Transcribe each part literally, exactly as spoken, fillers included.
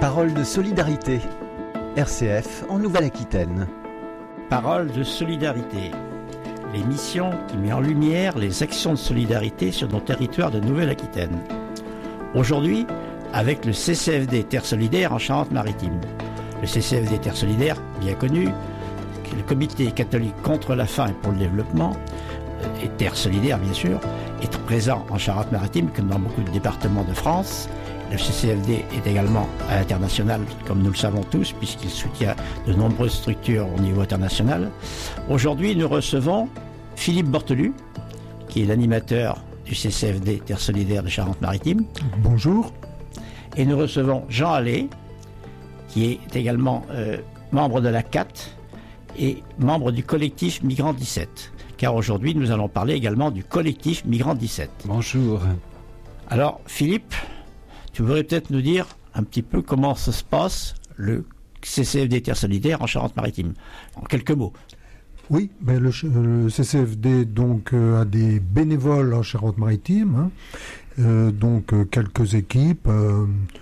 Parole de solidarité. R C F en Nouvelle-Aquitaine. Parole de solidarité. L'émission qui met en lumière les actions de solidarité sur nos territoires de Nouvelle-Aquitaine. Aujourd'hui, avec le C C F D Terre Solidaire en Charente-Maritime. Le C C F D Terre Solidaire, bien connu, qui est le Comité catholique contre la faim et pour le développement, et Terre Solidaire bien sûr, est présent en Charente-Maritime comme dans beaucoup de départements de France. Le C C F D est également à l'international, comme nous le savons tous, puisqu'il soutient de nombreuses structures au niveau international. Aujourd'hui, nous recevons Philippe Bortelu, qui est l'animateur du C C F D Terre Solidaire de Charente-Maritime. Bonjour. Et nous recevons Jean Allais, qui est également euh, membre de la C A T et membre du collectif Migrants dix-sept. Car aujourd'hui, nous allons parler également du collectif Migrants dix-sept. Bonjour. Alors, Philippe, tu voudrais peut-être nous dire un petit peu comment ça se passe, le C C F D Terre Solidaire en Charente-Maritime, en quelques mots. Oui, ben le, le C C F D donc euh, a des bénévoles en Charente-Maritime, hein, euh, donc euh, quelques équipes, euh,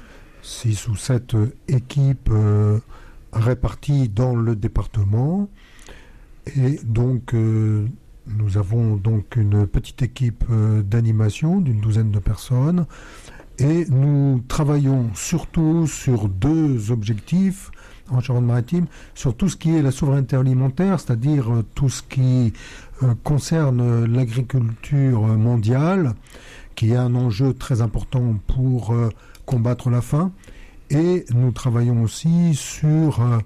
six ou sept euh, équipes euh, réparties dans le département, et donc euh, nous avons donc une petite équipe euh, d'animation d'une douzaine de personnes. Et nous travaillons surtout sur deux objectifs en Charente-Maritime, sur tout ce qui est la souveraineté alimentaire, c'est-à-dire tout ce qui euh, concerne l'agriculture mondiale, qui est un enjeu très important pour euh, combattre la faim. Et nous travaillons aussi sur euh,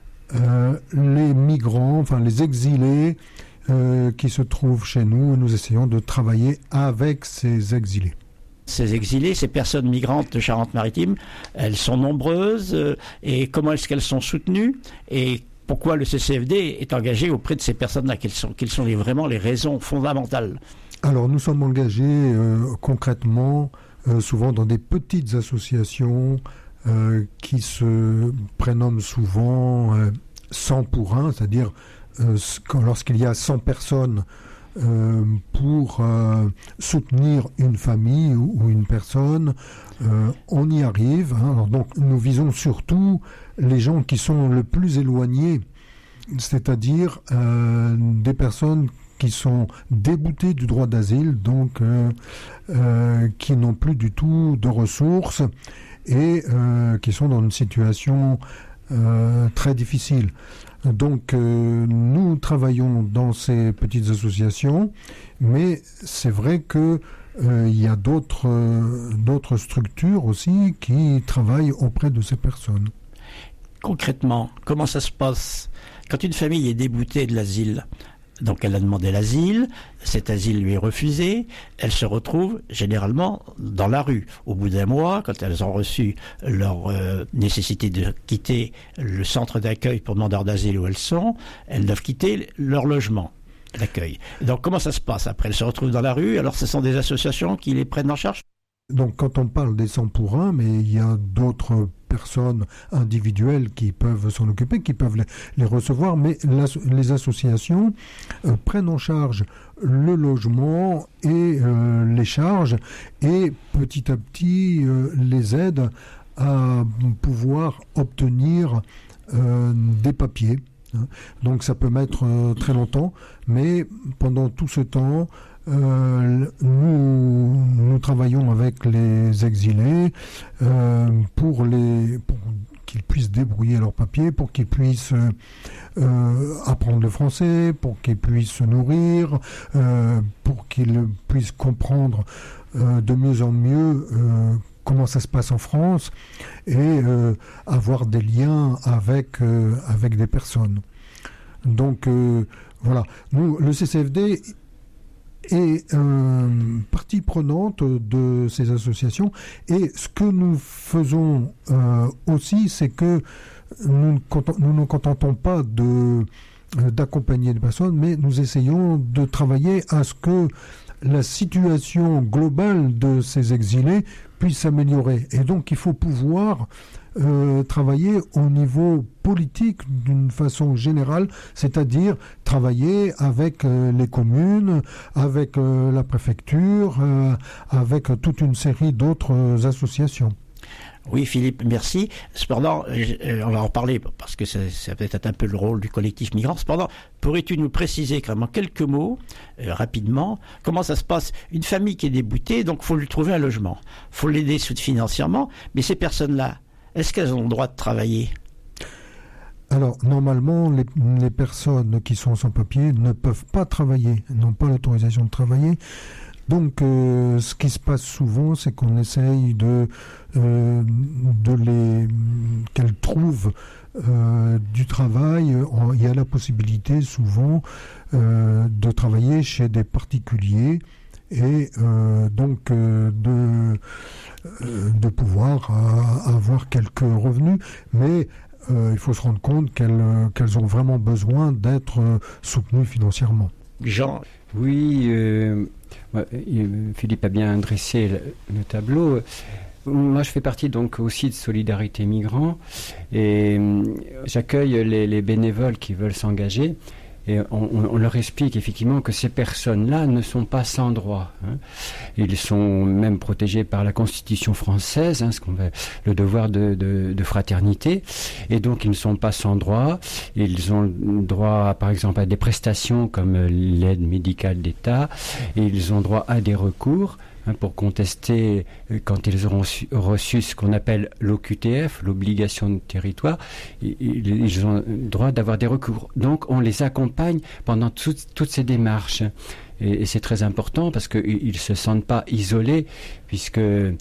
euh, les migrants, enfin les exilés euh, qui se trouvent chez nous. Et nous essayons de travailler avec ces exilés. Ces exilés, ces personnes migrantes de Charente-Maritime, elles sont nombreuses euh, et comment est-ce qu'elles sont soutenues et pourquoi le C C F D est engagé auprès de ces personnes-là? Quelles sont, quelles sont les, vraiment les raisons fondamentales? Alors nous sommes engagés euh, concrètement euh, souvent dans des petites associations euh, qui se prénomment souvent euh, cent pour un, c'est-à-dire euh, lorsqu'il y a cent personnes Euh, pour euh, soutenir une famille ou, ou une personne, euh, on y arrive. Hein. Alors, donc nous visons surtout les gens qui sont le plus éloignés, c'est-à-dire euh, des personnes qui sont déboutées du droit d'asile, donc euh, euh, qui n'ont plus du tout de ressources et euh, qui sont dans une situation euh, très difficile. Donc euh, nous travaillons dans ces petites associations, mais c'est vrai que euh, il y a d'autres euh, d'autres structures aussi qui travaillent auprès de ces personnes. Concrètement, comment ça se passe quand une famille est déboutée de l'asile? Donc elle a demandé l'asile, cet asile lui est refusé, elle se retrouve généralement dans la rue. Au bout d'un mois, quand elles ont reçu leur euh, nécessité de quitter le centre d'accueil pour demandeurs d'asile où elles sont, elles doivent quitter leur logement d'accueil. Donc comment ça se passe après? Elles se retrouvent dans la rue, alors ce sont des associations qui les prennent en charge? Donc quand on parle des cent pour un, mais il y a d'autres personnes individuelles qui peuvent s'en occuper, qui peuvent les, les recevoir, mais la, les associations euh, prennent en charge le logement et euh, les charges et petit à petit euh, les aident à pouvoir obtenir euh, des papiers. Hein. Donc ça peut mettre euh, très longtemps, mais pendant tout ce temps, Euh, nous, nous travaillons avec les exilés euh, pour, les, pour qu'ils puissent débrouiller leurs papiers, pour qu'ils puissent euh, apprendre le français, pour qu'ils puissent se nourrir, euh, pour qu'ils puissent comprendre euh, de mieux en mieux euh, comment ça se passe en France et euh, avoir des liens avec, euh, avec des personnes. Donc euh, voilà, nous, le C C F D est euh, partie prenante de ces associations et ce que nous faisons euh, aussi, c'est que nous, nous ne contentons pas de, d'accompagner des personnes, mais nous essayons de travailler à ce que la situation globale de ces exilés puisse s'améliorer. Et donc il faut pouvoir euh, travailler au niveau politique d'une façon générale, c'est-à-dire travailler avec euh, les communes, avec euh, la préfecture, euh, avec toute une série d'autres associations. Oui, Philippe, merci. Cependant, on va en parler parce que c'est, c'est peut-être un peu le rôle du collectif migrant. Cependant, pourrais-tu nous préciser quand même en quelques mots, euh, rapidement, comment ça se passe? Une famille qui est déboutée, donc il faut lui trouver un logement. Il faut l'aider financièrement, mais ces personnes-là, est-ce qu'elles ont le droit de travailler? Alors, normalement, les, les personnes qui sont sans papier ne peuvent pas travailler, n'ont pas l'autorisation de travailler. Donc, euh, ce qui se passe souvent, c'est qu'on essaye de, euh, de les, qu'elles trouvent euh, du travail. Il y a la possibilité souvent euh, de travailler chez des particuliers et euh, donc euh, de, euh, de pouvoir euh, avoir quelques revenus, mais euh, il faut se rendre compte qu'elles, qu'elles ont vraiment besoin d'être euh, soutenues financièrement. Jean? Oui, euh, Philippe a bien dressé le, le tableau. Moi, je fais partie donc aussi de Solidarité Migrants et euh, j'accueille les, les bénévoles qui veulent s'engager. Et on, on leur explique effectivement que ces personnes-là ne sont pas sans droit. Hein. Ils sont même protégés par la Constitution française, hein, ce qu'on veut, le devoir de, de, de fraternité. Et donc, ils ne sont pas sans droit. Ils ont droit, par exemple, à des prestations comme l'aide médicale d'État. Et ils ont droit à des recours. Hein, pour contester quand ils auront su, reçu ce qu'on appelle l'O Q T F, l'obligation de territoire, ils, ils ont le droit d'avoir des recours. Donc on les accompagne pendant tout, toutes ces démarches. Et, et c'est très important parce qu'ils ne se sentent pas isolés, puisque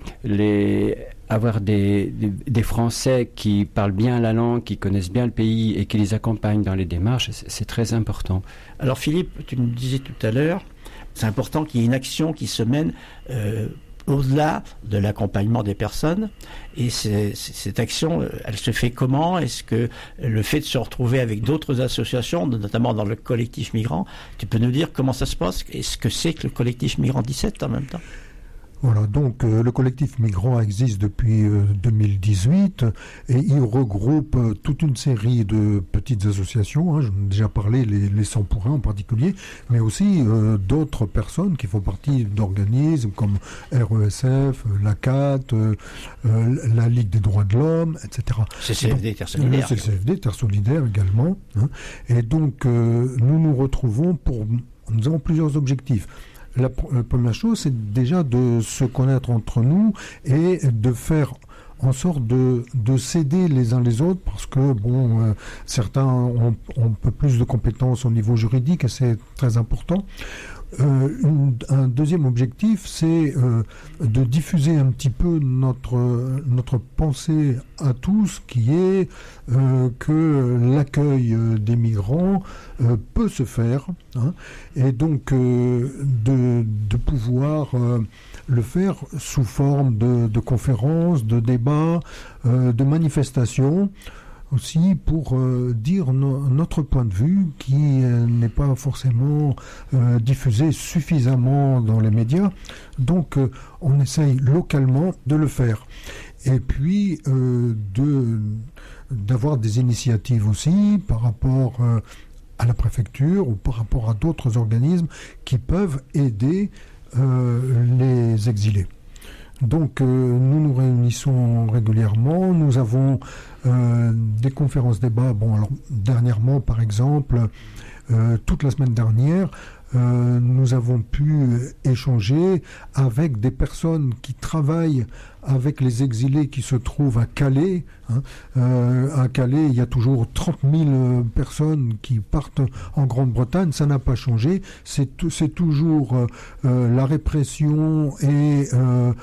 les, avoir des, des, des Français qui parlent bien la langue, qui connaissent bien le pays et qui les accompagnent dans les démarches, c'est, c'est très important. Alors Philippe, tu nous disais tout à l'heure, c'est important qu'il y ait une action qui se mène euh, au-delà de l'accompagnement des personnes. Et c'est, c'est, cette action, elle se fait comment? Est-ce que le fait de se retrouver avec d'autres associations, notamment dans le collectif migrant, tu peux nous dire comment ça se passe? Est-ce que c'est que le collectif migrant dix-sept en même temps? Voilà, donc euh, le collectif migrant existe depuis euh, deux mille dix-huit et il regroupe euh, toute une série de petites associations, hein, j'en ai déjà parlé, les, les cent pour un en particulier, mais aussi euh, d'autres personnes qui font partie d'organismes comme R E S F, l'A C A T, euh, euh, la Ligue des droits de l'homme, et cetera. C C F D, Terre Solidaire. Le C C F D, Terre Solidaire également. Hein, et donc euh, nous nous retrouvons pour... Nous avons plusieurs objectifs. La, la première chose, c'est déjà de se connaître entre nous et de faire en sorte de, de s'aider les uns les autres parce que, bon, euh, certains ont, ont un peu plus de compétences au niveau juridique et c'est très important. Euh, une, un deuxième objectif, c'est euh, de diffuser un petit peu notre, notre pensée à tous, qui est euh, que l'accueil des migrants euh, peut se faire, hein, et donc euh, de, de pouvoir euh, le faire sous forme de, de conférences, de débats, euh, de manifestations, aussi pour euh, dire no- notre point de vue qui euh, n'est pas forcément euh, diffusé suffisamment dans les médias. Donc euh, on essaye localement de le faire. Et puis euh, de, d'avoir des initiatives aussi par rapport euh, à la préfecture ou par rapport à d'autres organismes qui peuvent aider euh, les exilés. Donc euh, nous nous réunissons régulièrement, nous avons euh, des conférences débats. Bon, alors dernièrement par exemple, euh, toute la semaine dernière, euh, nous avons pu échanger avec des personnes qui travaillent avec les exilés qui se trouvent à Calais. Hein. Euh, à Calais, il y a toujours trente mille personnes qui partent en Grande-Bretagne. Ça n'a pas changé. C'est, t- c'est toujours euh, la répression et euh,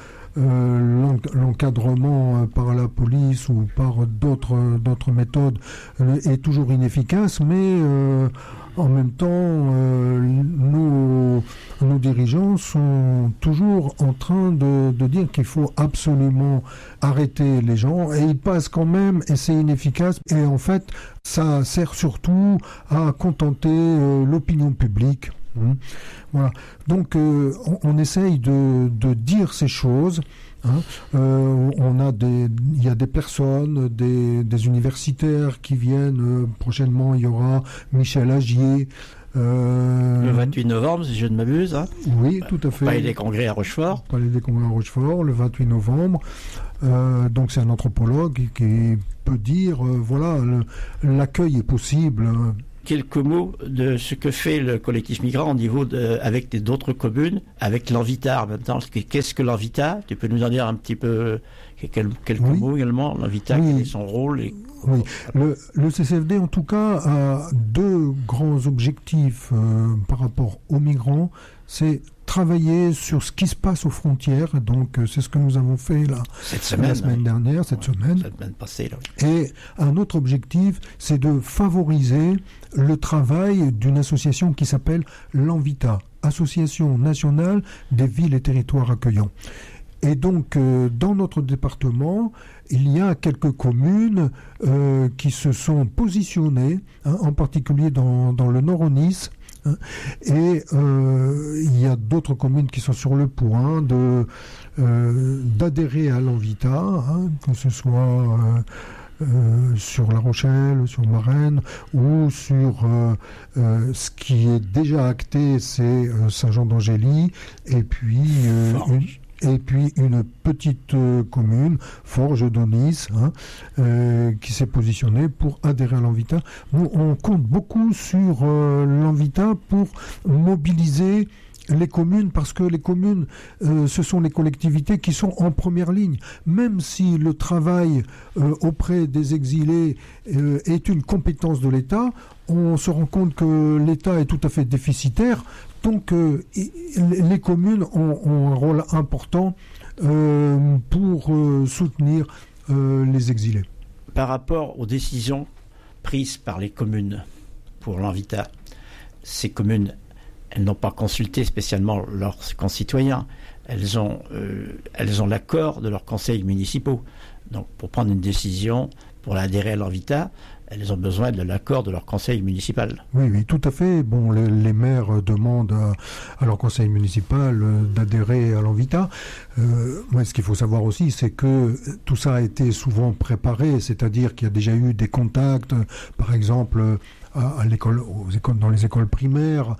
Euh, l'encadrement par la police ou par d'autres, d'autres méthodes euh, est toujours inefficace, mais euh, en même temps, euh, nos, nos dirigeants sont toujours en train de, de dire qu'il faut absolument arrêter les gens, et ils passent quand même, et c'est inefficace, et en fait, ça sert surtout à contenter euh, l'opinion publique. Mmh. Voilà. Donc euh, on, on essaye de, de dire ces choses. Hein. Euh, on a des, il y a des personnes, des, des universitaires qui viennent. Euh, prochainement, il y aura Michel Agier. Euh, le vingt-huit novembre, si je ne m'abuse. Hein. Oui, tout à fait. Palais des Congrès à Rochefort. Palais des Congrès à Rochefort, le vingt-huit novembre. Euh, donc c'est un anthropologue qui peut dire, euh, voilà, le, l'accueil est possible. Quelques mots de ce que fait le collectif migrant au niveau de, avec d'autres communes, avec l'Envita en même temps. Qu'est-ce que l'Envita? Tu peux nous en dire un petit peu quelques, quelques oui. mots également? L'Envita, oui. Quel est son rôle et... Oui, le, le C C F D en tout cas a deux grands objectifs euh, par rapport aux migrants. C'est travailler sur ce qui se passe aux frontières, donc euh, c'est ce que nous avons fait là, cette semaine, la semaine oui. dernière, cette ouais, semaine. Cette semaine passée, là, oui. Et un autre objectif, c'est de favoriser le travail d'une association qui s'appelle l'Envita, Association nationale des villes et territoires accueillants. Et donc, euh, dans notre département, il y a quelques communes euh, qui se sont positionnées, hein, en particulier dans, dans le Nord-Nice, hein, et euh, il y a d'autres communes qui sont sur le point de, euh, d'adhérer à l'Envita, hein, que ce soit... Euh, Euh, sur La Rochelle, sur Marennes, ou sur euh, euh, ce qui est déjà acté, c'est euh, Saint-Jean-d'Angély, et puis euh, une, et puis une petite euh, commune, Forges-d'Aunis, hein, euh, qui s'est positionnée pour adhérer à l'Envita. Nous, on compte beaucoup sur euh, l'Envita pour mobiliser les communes, parce que les communes, euh, ce sont les collectivités qui sont en première ligne. Même si le travail euh, auprès des exilés euh, est une compétence de l'État, on se rend compte que l'État est tout à fait déficitaire. Donc euh, les communes ont, ont un rôle important euh, pour euh, soutenir euh, les exilés. Par rapport aux décisions prises par les communes pour l'Envita, ces communes, elles n'ont pas consulté spécialement leurs concitoyens. Elles ont, euh, elles ont l'accord de leurs conseils municipaux. Donc, pour prendre une décision, pour adhérer à l'Envita, elles ont besoin de l'accord de leur conseil municipal. Oui, oui, tout à fait. Bon, les, les maires demandent à, à leur conseil municipal euh, d'adhérer à l'Envita. Euh, moi, ce qu'il faut savoir aussi, c'est que tout ça a été souvent préparé, c'est-à-dire qu'il y a déjà eu des contacts, par exemple, à, à l'école, aux écoles, dans les écoles primaires.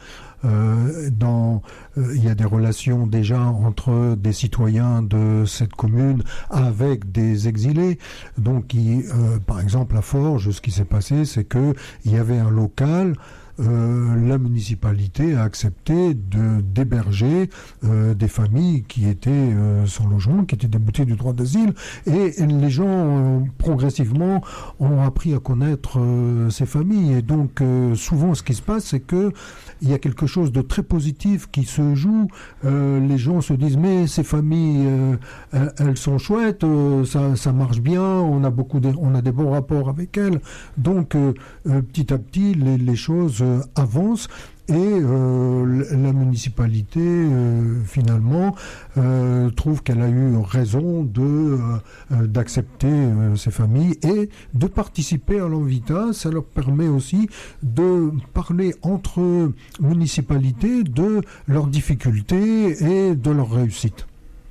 Euh, dans, euh, il y a des relations déjà entre des citoyens de cette commune avec des exilés. Donc, il, euh, par exemple, à Forges, ce qui s'est passé, c'est que il y avait un local. Euh, la municipalité a accepté de, d'héberger euh, des familles qui étaient euh, sans logement, qui étaient déboutées du droit d'asile, et, et les gens euh, progressivement ont appris à connaître euh, ces familles. Et donc euh, souvent ce qui se passe, c'est que il y a quelque chose de très positif qui se joue. Euh, les gens se disent mais ces familles, euh, elles sont chouettes, euh, ça, ça marche bien, on a beaucoup, de, on a des bons rapports avec elles. Donc euh, euh, petit à petit les, les choses euh, avancent. Et euh, la municipalité, euh, finalement, euh, trouve qu'elle a eu raison de, euh, d'accepter euh, ces familles et de participer à l'Envita. Ça leur permet aussi de parler entre municipalités de leurs difficultés et de leurs réussites.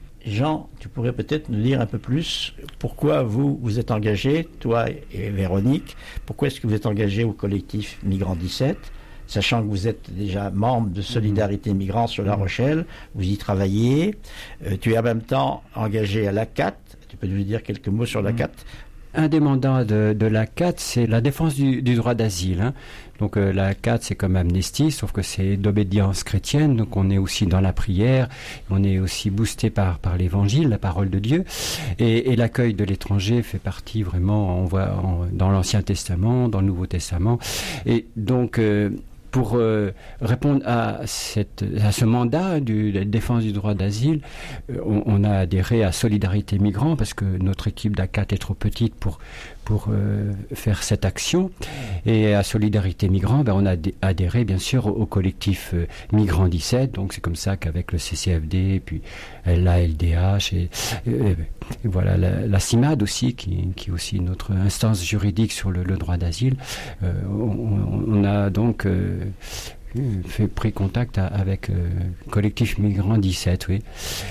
Jean, tu pourrais peut-être nous dire un peu plus pourquoi vous vous êtes engagé, toi et Véronique, pourquoi est-ce que vous êtes engagé au collectif Migrants dix-sept, sachant que vous êtes déjà membre de Solidarité Migrants sur La Rochelle, vous y travaillez, euh, tu es en même temps engagé à l'A C A T, tu peux nous dire quelques mots sur l'A C A T? Un des mandats de, de l'A C A T, c'est la défense du, du droit d'asile. Hein. Donc euh, l'A C A T, c'est comme Amnesty, sauf que c'est d'obédience chrétienne, donc on est aussi dans la prière, on est aussi boosté par, par l'Évangile, la parole de Dieu, et, et l'accueil de l'étranger fait partie vraiment, on voit en, dans l'Ancien Testament, dans le Nouveau Testament, et donc... Euh, Pour euh, répondre à, cette, à ce mandat du, de défense du droit d'asile, euh, on, on a adhéré à Solidarité Migrants parce que notre équipe d'A C A T est trop petite pour, pour euh, faire cette action. Et à Solidarité Migrants, ben, on a adhéré bien sûr au, au collectif euh, Migrants dix-sept. Donc c'est comme ça qu'avec le C C F D, et puis l'A L D H et, et, et voilà la, la CIMAD aussi, qui, qui est aussi notre instance juridique sur le, le droit d'asile. Euh, on, on a donc euh, fait pris contact avec euh, collectif Migrants dix-sept, oui.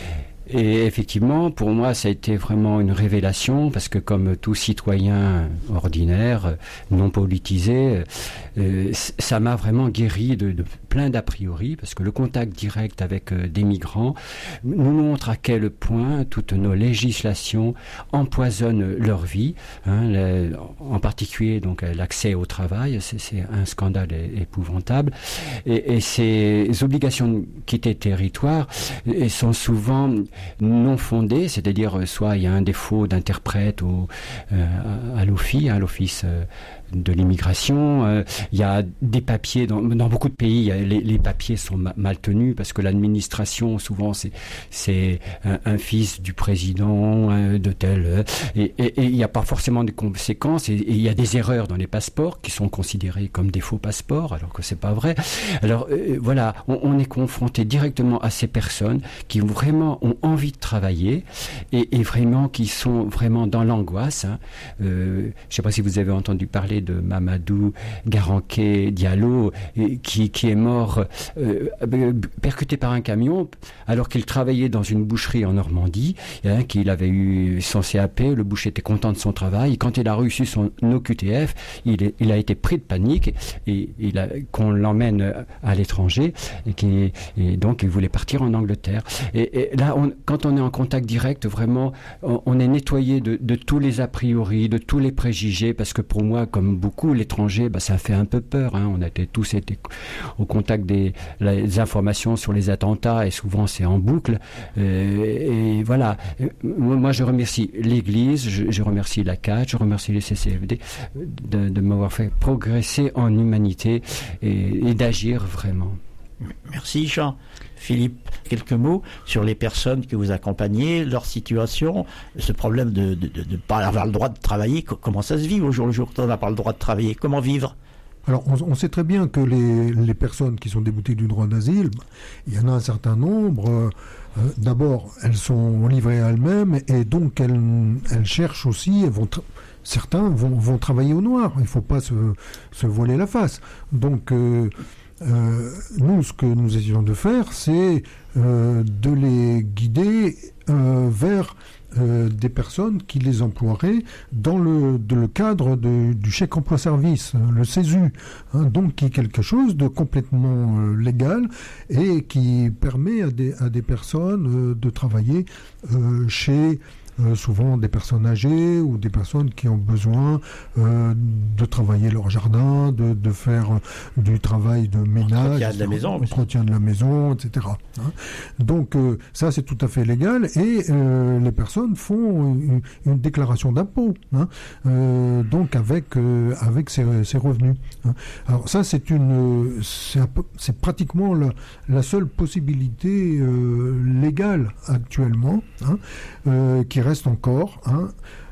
Et effectivement, pour moi, ça a été vraiment une révélation, parce que comme tout citoyen ordinaire, non politisé, euh, ça m'a vraiment guéri de, de plein d'a priori, parce que le contact direct avec euh, des migrants nous montre à quel point toutes nos législations empoisonnent leur vie, hein, le, en particulier donc l'accès au travail, c'est, c'est un scandale épouvantable, et, et ces obligations de quitter territoire sont souvent non fondées, c'est-à-dire soit il y a un défaut d'interprète au, euh, à l'O F I, à l'Office euh, de l'immigration, euh, il y a des papiers, dans, dans beaucoup de pays, il y a, les, les papiers sont ma, mal tenus, parce que l'administration, souvent, c'est, c'est un, un fils du président, hein, de tel, euh, et, et, et il n'y a pas forcément de conséquences, et, et il y a des erreurs dans les passeports qui sont considérés comme des faux passeports, alors que c'est pas vrai. Alors, euh, voilà, on, on est confronté directement à ces personnes qui vraiment ont envie de travailler, et, et vraiment qui sont vraiment dans l'angoisse, hein. Euh, je ne sais pas si vous avez entendu parler de Mamadou Garanké Diallo, qui, qui est mort euh, percuté par un camion alors qu'il travaillait dans une boucherie en Normandie, hein, qu'il avait eu son C A P, le boucher était content de son travail, et quand il a reçu son O Q T F, il, est, il a été pris de panique, et il a, qu'on l'emmène à l'étranger, et, qui, et donc il voulait partir en Angleterre. Et, et là, on, quand on est en contact direct, vraiment, on, on est nettoyé de, de tous les a priori, de tous les préjugés, parce que pour moi, comme beaucoup, l'étranger, bah, ça fait un peu peur, hein. On a été, tous été au contact des les informations sur les attentats, et souvent c'est en boucle. Euh, et voilà. Moi, je remercie l'Église, je, je remercie la C A D, je remercie les C C F D de, de m'avoir fait progresser en humanité et, et d'agir vraiment. Merci Jean. Philippe, quelques mots sur les personnes que vous accompagnez, leur situation, ce problème de ne pas avoir le droit de travailler. Comment ça se vit au jour le jour quand on n'a pas le droit de travailler? Comment vivre? Alors, on, on sait très bien que les, les personnes qui sont déboutées du droit d'asile, il y en a un certain nombre. Euh, d'abord, elles sont livrées à elles-mêmes, et donc elles, elles cherchent aussi, elles vont tra- certains vont, vont travailler au noir. Il ne faut pas se, se voiler la face. Donc, euh, Euh, nous, ce que nous essayons de faire, c'est euh, de les guider euh, vers euh, des personnes qui les emploieraient dans le, de, le cadre de, du chèque emploi-service, le CESU, hein, donc qui est quelque chose de complètement euh, légal et qui permet à des, à des personnes euh, de travailler euh, chez Euh, souvent des personnes âgées ou des personnes qui ont besoin euh, de travailler leur jardin, de, de faire euh, du travail de ménage, entretien de la maison, entretien de la maison, et cetera. Hein. Donc euh, ça c'est tout à fait légal, et euh, les personnes font une, une déclaration d'impôt, hein, euh, donc avec euh, avec ces, ces revenus. Hein. Alors ça c'est une c'est, un peu, c'est pratiquement la, la seule possibilité euh, légale actuellement, hein, euh, qui reste encore, hein,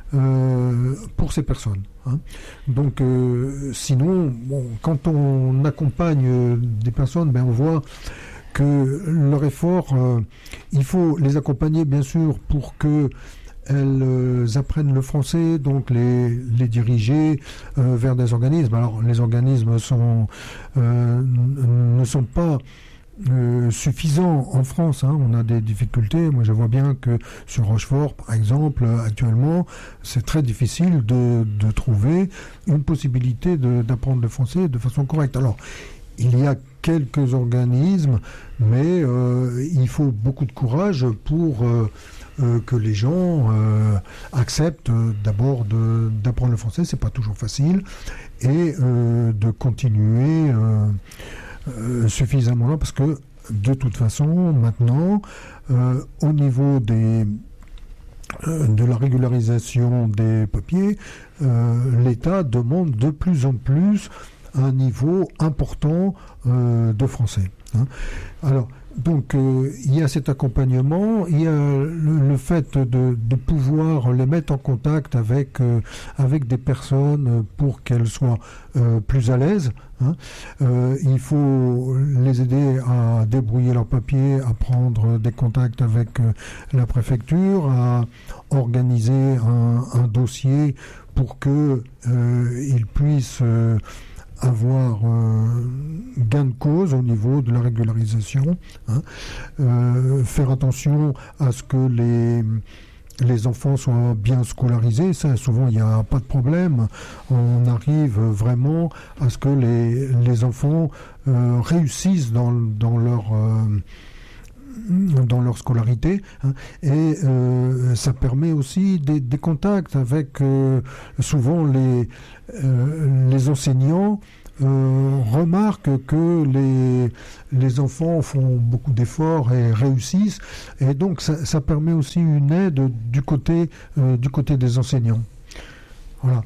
euh, pour ces personnes. Hein. Donc, euh, sinon, bon, quand on accompagne euh, des personnes, ben on voit que leur effort, euh, il faut les accompagner bien sûr pour que elles euh, apprennent le français, donc les, les diriger euh, vers des organismes. Alors, les organismes sont, euh, ne sont pas Euh, suffisant en France, hein. On a des difficultés. Moi je vois bien que sur Rochefort par exemple actuellement c'est très difficile de, de trouver une possibilité de, d'apprendre le français de façon correcte. Alors il y a quelques organismes, mais euh, il faut beaucoup de courage pour euh, euh, que les gens euh, acceptent euh, d'abord de, d'apprendre le français. C'est pas toujours facile, et euh, de continuer euh, Euh, suffisamment là, parce que de toute façon maintenant euh, au niveau des euh, de la régularisation des papiers, euh, l'État demande de plus en plus un niveau important euh, de français, hein. Alors donc euh, il y a cet accompagnement, il y a le, le fait de, de pouvoir les mettre en contact avec euh, avec des personnes pour qu'elles soient euh, plus à l'aise, hein. Euh, il faut les aider à débrouiller leurs papiers, à prendre des contacts avec euh, la préfecture, à organiser un, un dossier pour que euh, ils puissent euh, avoir euh, gain de cause au niveau de la régularisation, hein, euh, faire attention à ce que les les enfants soient bien scolarisés, ça souvent il n'y a pas de problème, on arrive vraiment à ce que les, les enfants euh, réussissent dans, dans leur euh, dans leur scolarité, hein, et euh, ça permet aussi des, des contacts avec euh, souvent les, euh, les enseignants euh, remarquent que les, les enfants font beaucoup d'efforts et réussissent, et donc ça, ça permet aussi une aide du côté, euh, du côté des enseignants. Voilà.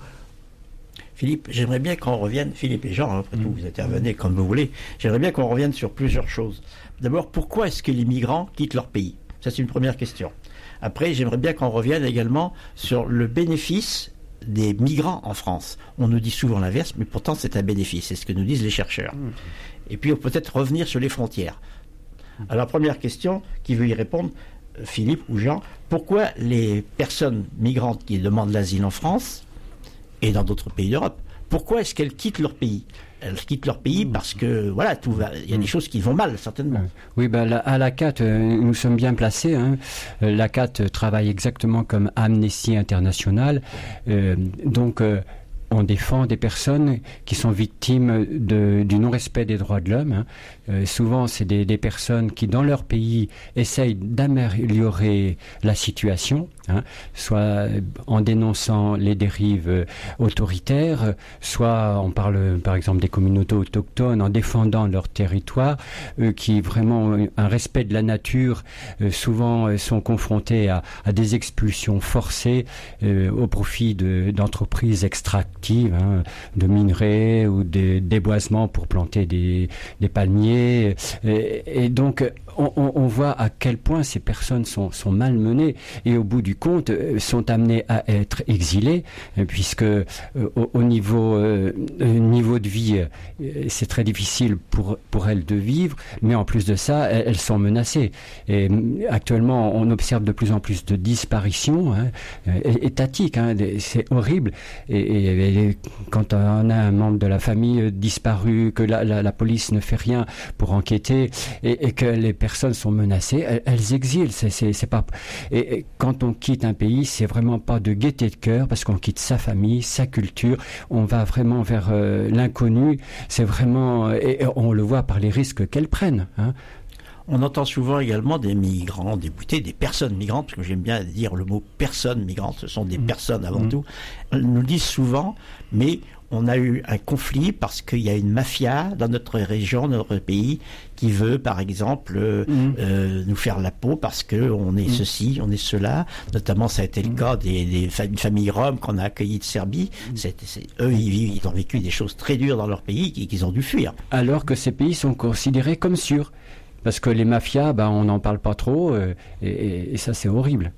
Philippe, j'aimerais bien qu'on revienne, Philippe et Jean, après tout, vous intervenez comme vous voulez, j'aimerais bien qu'on revienne sur plusieurs choses. D'abord, pourquoi est-ce que les migrants quittent leur pays? Ça, c'est une première question. Après, j'aimerais bien qu'on revienne également sur le bénéfice des migrants en France. On nous dit souvent l'inverse, mais pourtant c'est un bénéfice, c'est ce que nous disent les chercheurs. Et puis, on peut peut-être revenir sur les frontières. Alors, première question, qui veut y répondre, Philippe ou Jean, pourquoi les personnes migrantes qui demandent l'asile en France et dans d'autres pays d'Europe, pourquoi est-ce qu'elles quittent leur pays? Elles quittent leur pays parce que, voilà, tout va, il y a des choses qui vont mal, certainement. Oui, ben, la, à l'A C A T, euh, nous sommes bien placés. Hein. L'A C A T travaille exactement comme Amnesty International. Euh, donc, euh, on défend des personnes qui sont victimes de, du non-respect des droits de l'homme. Hein. Euh, souvent, c'est des, des personnes qui, dans leur pays, essayent d'améliorer la situation, hein, soit en dénonçant les dérives autoritaires, soit on parle, par exemple, des communautés autochtones, en défendant leur territoire, euh, qui vraiment un respect de la nature, euh, souvent euh, sont confrontés à, à des expulsions forcées euh, au profit de, d'entreprises extractives, Hein, de minerais ou de déboisements pour planter des, des palmiers. Et, et donc, on, on voit à quel point ces personnes sont, sont malmenées et au bout du compte sont amenées à être exilées, puisque euh, au, au niveau, euh, niveau de vie, euh, c'est très difficile pour, pour elles de vivre, mais en plus de ça, elles, elles sont menacées. Et actuellement, on observe de plus en plus de disparitions, hein, étatiques, hein, c'est horrible. Et, et, et quand on a un membre de la famille disparu, que la, la, la police ne fait rien pour enquêter et, et que les personnes sont menacées, elles, elles exilent. C'est, c'est, c'est pas... et, et quand on quitte un pays, c'est vraiment pas de gaieté de cœur parce qu'on quitte sa famille, sa culture. On va vraiment vers euh, l'inconnu. C'est vraiment... Et on le voit par les risques qu'elles prennent, hein. On entend souvent également des migrants déboutés, des personnes migrantes, parce que j'aime bien dire le mot personnes migrantes, ce sont des mmh. personnes avant mmh. tout. Elles nous le disent souvent, mais on a eu un conflit parce qu'il y a une mafia dans notre région, dans notre pays, qui veut, par exemple, euh, mmh. euh, nous faire la peau parce qu'on est mmh. ceci, on est cela. Notamment, ça a été le cas des, des fa- familles roms qu'on a accueillies de Serbie. Mmh. C'est, c'est, eux, ils, ils ont vécu des choses très dures dans leur pays qu'ils ont dû fuir. Alors que ces pays sont considérés comme sûrs. Parce que les mafias, ben, on n'en parle pas trop, euh, et, et, et ça, c'est horrible.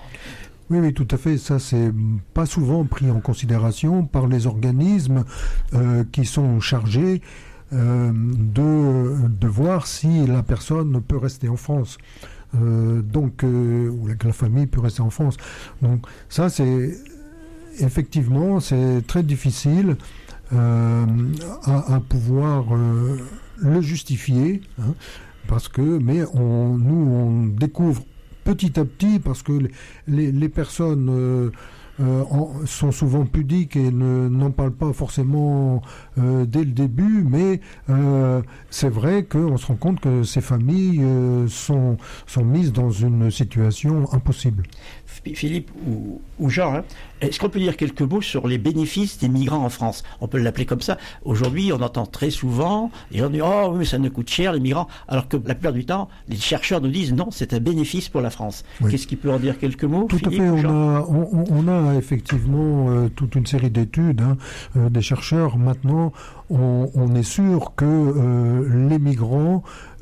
Oui, oui, tout à fait. Ça, c'est pas souvent pris en considération par les organismes euh, qui sont chargés euh, de, de voir si la personne peut rester en France. Euh, donc, euh, ou que la famille peut rester en France. Donc, ça, c'est effectivement, c'est très difficile euh, à, à pouvoir euh, le justifier, hein. Parce que, mais on, nous, on découvre petit à petit, parce que les, les, les personnes euh, euh, en, sont souvent pudiques et ne, n'en parlent pas forcément euh, dès le début, mais euh, c'est vrai qu'on se rend compte que ces familles euh, sont, sont mises dans une situation impossible. Philippe ou, ou Jean, hein, est-ce qu'on peut dire quelques mots sur les bénéfices des migrants en France? On peut l'appeler comme ça. Aujourd'hui, on entend très souvent les gens disent « Oh oui, mais ça nous coûte cher, les migrants », alors que la plupart du temps, les chercheurs nous disent « Non, c'est un bénéfice pour la France oui. ». Qu'est-ce qui peut en dire quelques mots? Tout Philippe, à fait, on a, on, on a effectivement euh, toute une série d'études, hein, euh, des chercheurs. Maintenant, on, on est sûr que euh, les migrants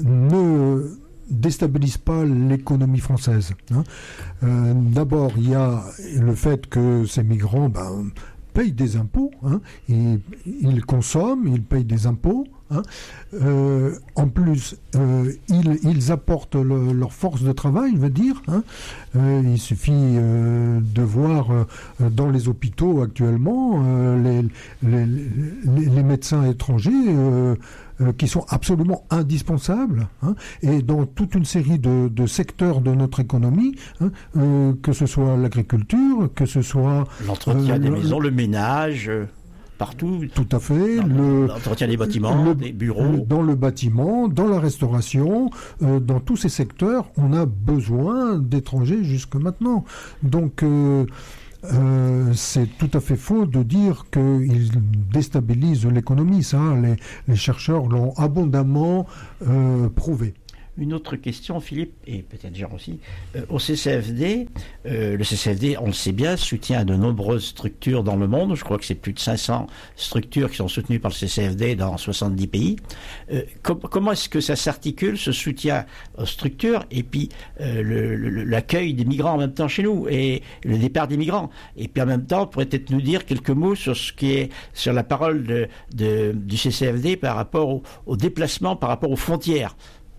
ne... déstabilise pas l'économie française. Hein. Euh, d'abord, il y a le fait que ces migrants ben, payent des impôts. Hein. Ils, ils consomment, ils payent des impôts. Hein. Euh, en plus, euh, ils, ils apportent le, leur force de travail, je veux dire. Hein. Euh, il suffit euh, de voir euh, dans les hôpitaux actuellement euh, les, les, les, les médecins étrangers euh, euh, qui sont absolument indispensables, hein, et dans toute une série de, de secteurs de notre économie, hein, euh, que ce soit l'agriculture, que ce soit l'entretien euh, des le, maisons, le ménage. Euh... Partout. Tout à fait. Le, l'entretien des bâtiments, le, des bureaux. Le, dans le bâtiment, dans la restauration, euh, dans tous ces secteurs, on a besoin d'étrangers jusque maintenant. Donc, euh, euh, c'est tout à fait faux de dire qu'ils déstabilisent l'économie. Ça, les, les chercheurs l'ont abondamment euh, prouvé. Une autre question, Philippe, et peut-être Jean aussi. Euh, au C C F D, euh, le C C F D, on le sait bien, soutient de nombreuses structures dans le monde. Je crois que c'est plus de cinq cents structures qui sont soutenues par le C C F D dans soixante-dix pays. Euh, com- comment est-ce que ça s'articule, ce soutien aux structures, et puis euh, le, le, l'accueil des migrants en même temps chez nous, et le départ des migrants? Et puis en même temps, pourrait peut-être nous dire quelques mots sur ce qui est, sur la parole de, de, du C C F D par rapport au, au déplacement, par rapport aux frontières.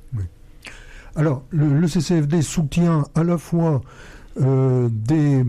Alors, le, le C C F D soutient à la fois euh, des,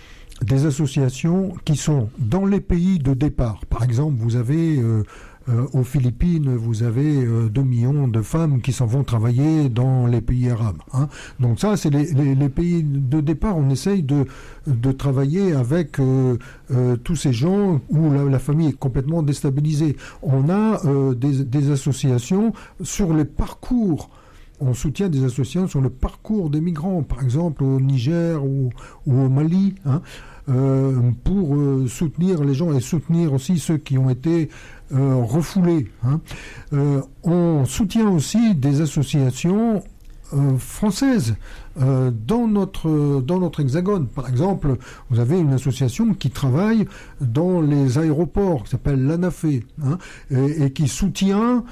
des associations qui sont dans les pays de départ. Par exemple, vous avez euh, euh, aux Philippines, vous avez euh, deux millions de femmes qui s'en vont travailler dans les pays arabes. Hein. Donc ça, c'est les, les, les pays de départ. On essaye de, de travailler avec euh, euh, tous ces gens où la, la famille est complètement déstabilisée. On a euh, des, des associations sur les parcours. On soutient des associations sur le parcours des migrants, par exemple au Niger ou, ou au Mali, hein, euh, pour euh, soutenir les gens et soutenir aussi ceux qui ont été euh, refoulés. Hein. Euh, on soutient aussi des associations euh, françaises euh, dans notre dans notre hexagone. Par exemple, vous avez une association qui travaille dans les aéroports, qui s'appelle l'ANAFE, hein, et, et qui soutient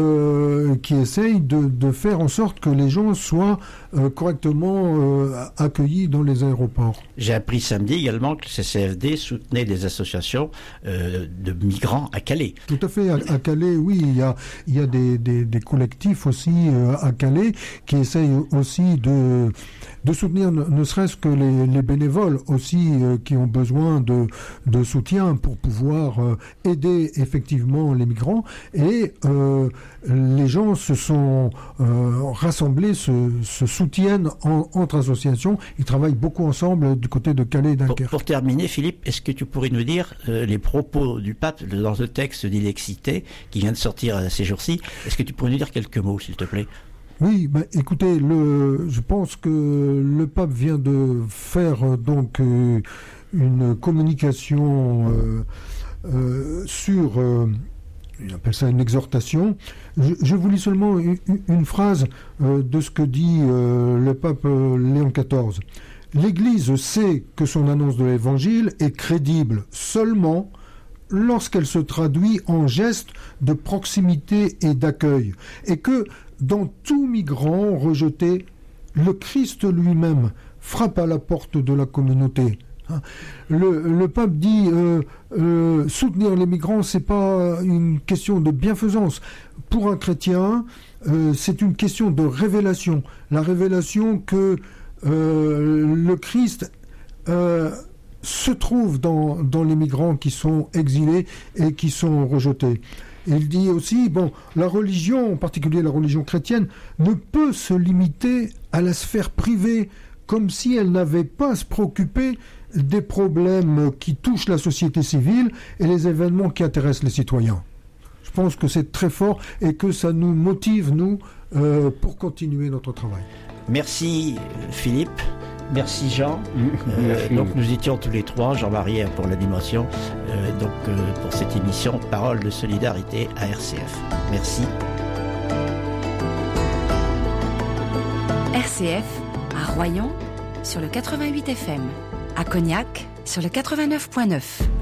Euh, qui essaye de, de faire en sorte que les gens soient euh, correctement euh, accueillis dans les aéroports. J'ai appris samedi également que le C C F D soutenait des associations euh, de migrants à Calais. Tout à fait, à, à Calais, oui, il y a, il y a des, des, des collectifs aussi euh, à Calais qui essayent aussi de, de soutenir ne, ne serait-ce que les, les bénévoles aussi euh, qui ont besoin de, de soutien pour pouvoir euh, aider effectivement les migrants. Et euh, les gens se sont euh, rassemblés, se, se soutiennent en, entre associations. Ils travaillent beaucoup ensemble du côté de Calais et Dunkerque. Pour, pour terminer, Philippe, est-ce que tu pourrais nous dire euh, les propos du pape dans le texte d'Ilexité qui vient de sortir euh, ces jours-ci? Est-ce que tu pourrais nous dire quelques mots, s'il te plaît? Oui, bah, écoutez, le, je pense que le pape vient de faire euh, donc euh, une communication euh, euh, sur... Euh, il appelle ça une exhortation. Je, je vous lis seulement une, une phrase euh, de ce que dit euh, le pape euh, Léon quatorze. L'Église sait que son annonce de l'Évangile est crédible seulement lorsqu'elle se traduit en gestes de proximité et d'accueil, et que dans tout migrant rejeté, le Christ lui-même frappe à la porte de la communauté. Le, le pape dit euh, euh, soutenir les migrants, c'est pas une question de bienfaisance. Pour un chrétien, euh, c'est une question de révélation. La révélation que euh, le Christ euh, se trouve dans, dans les migrants qui sont exilés et qui sont rejetés. Il dit aussi, bon, la religion, en particulier la religion chrétienne, ne peut se limiter à la sphère privée, comme si elle n'avait pas à se préoccuper des problèmes qui touchent la société civile et les événements qui intéressent les citoyens. Je pense que c'est très fort et que ça nous motive, nous, euh, pour continuer notre travail. Merci Philippe, merci Jean. Euh, donc nous étions tous les trois, Jean-Marie pour l'animation, euh, donc euh, pour cette émission Parole de solidarité à R C F. Merci. R C F à Royan sur le quatre-vingt-huit F M, à Cognac sur le quatre-vingt-neuf point neuf.